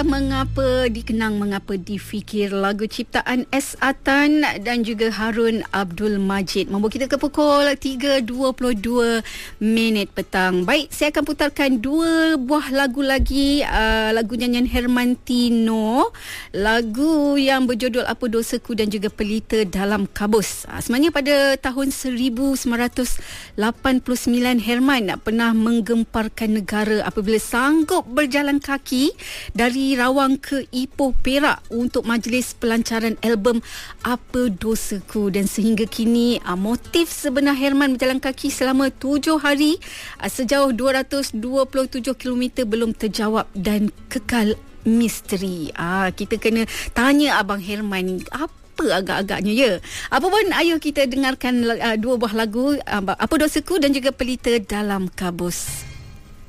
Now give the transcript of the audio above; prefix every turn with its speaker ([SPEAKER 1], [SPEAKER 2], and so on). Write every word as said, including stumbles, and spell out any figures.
[SPEAKER 1] Mengapa dikenang, mengapa difikir, lagu ciptaan S. Atan dan juga Harun Abdul Majid membawa kita ke pukul tiga dua puluh dua minit petang. Baik, saya akan putarkan dua buah lagu lagi, uh, lagu nyanyian Herman Tino, lagu yang berjudul Apa Dosaku dan juga Pelita Dalam Kabus. Uh, sebenarnya pada tahun seribu sembilan ratus lapan puluh sembilan Herman pernah menggemparkan negara apabila sanggup berjalan kaki dari Rawang ke Ipoh, Perak untuk majlis pelancaran album Apa Dosaku, dan sehingga kini uh, motif sebenar Herman berjalan kaki selama tujuh hari uh, sejauh dua ratus dua puluh tujuh kilometer belum terjawab dan kekal misteri. Ah, kita kena tanya Abang Herman ni apa agak-agaknya ya. Apa pun, ayo kita dengarkan uh, dua buah lagu, uh, Apa Dosaku dan juga Pelita Dalam Kabus.